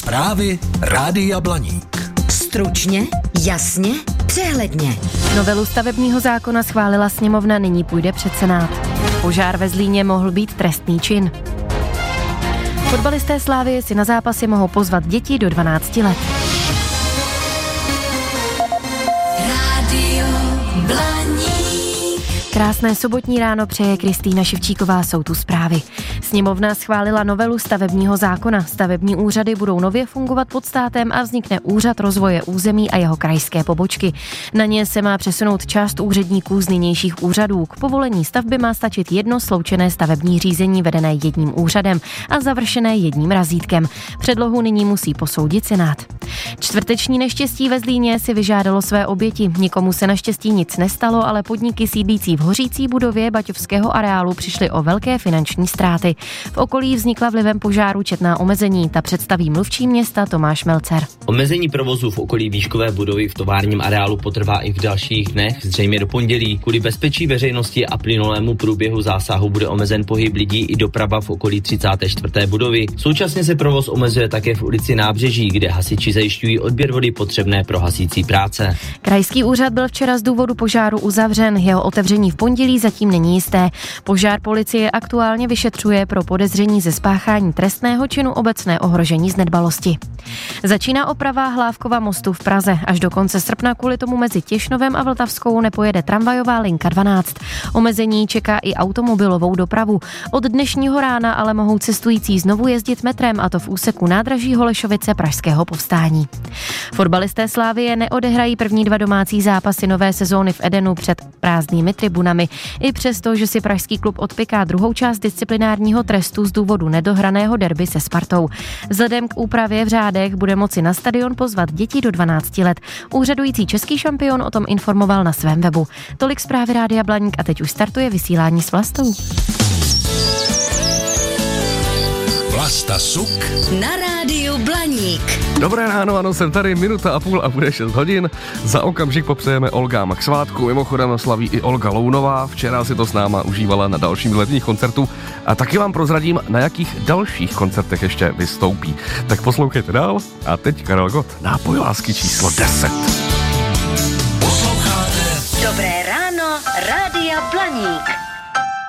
Zprávy Rádia Blaník. Stručně, jasně, přehledně. Novelu stavebního zákona schválila sněmovna, nyní půjde před Senát. Požár ve Zlíně mohl být trestný čin. Fotbalisté Slavie si na zápasy mohou pozvat děti do 12 let. Rádio Blaník. Krásné sobotní ráno přeje Kristýna Ševčíková, jsou tu zprávy. Sněmovna schválila novelu stavebního zákona. Stavební úřady budou nově fungovat pod státem a vznikne úřad rozvoje území a jeho krajské pobočky. Na ně se má přesunout část úředníků z nynějších úřadů. K povolení stavby má stačit jedno sloučené stavební řízení vedené jedním úřadem a završené jedním razítkem. Předlohu nyní musí posoudit Senát. Čtvrteční neštěstí ve Zlíně si vyžádalo své oběti. Nikomu se naštěstí nic nestalo, ale podniky sídlící v hořící budově baťovského areálu přišly o velké finanční ztráty. V okolí vznikla vlivem požáru četná omezení. Ta představí mluvčí města Tomáš Melcer. Omezení provozu v okolí výškové budovy v továrním areálu potrvá i v dalších dnech, zřejmě do pondělí. Kvůli bezpečí veřejnosti a plynulému průběhu zásahu bude omezen pohyb lidí i doprava v okolí 34. budovy. Současně se provoz omezuje také v ulici Nábřeží, kde hasiči zajišťují odběr vody potřebné pro hasící práce. Krajský úřad byl včera z důvodu požáru uzavřen. Jeho otevření v pondělí zatím není jisté. Požár policie aktuálně vyšetřuje pro podezření ze spáchání trestného činu obecné ohrožení z nedbalosti. Začíná oprava Hlávkova mostu v Praze. Až do konce srpna kvůli tomu mezi Těšnovem a Vltavskou nepojede tramvajová linka 12. Omezení čeká i automobilovou dopravu. Od dnešního rána ale mohou cestující znovu jezdit metrem, a to v úseku nádraží Holešovice Pražského povstání. Fotbalisté Slavie neodehrají první 2 domácí zápasy nové sezóny v Edenu před prázdnými tribunami. I přesto, že si pražský klub odpiká druhou část disciplinárního trestu z důvodu nedohraného derby se Spartou. Vzhledem k úpravě v řádech bude moci na stadion pozvat děti do 12 let. Úřadující český šampion o tom informoval na svém webu. Tolik zprávy Rádia Blaník a teď už startuje vysílání s Vlastou. Vlasta Suk Na Rádiu Blaník. Dobré ráno, ano, jsem tady 1,5 minuty a bude 6 hodin. Za okamžik popřejeme Olgám k svátku. Mimochodem slaví i Olga Lounová. Včera si to s náma užívala na dalším letních koncertu a taky vám prozradím, na jakých dalších koncertech ještě vystoupí. Tak poslouchejte dál a teď Karel Gott, nápoj lásky číslo 10. Dobré ráno, Rádia Blaník.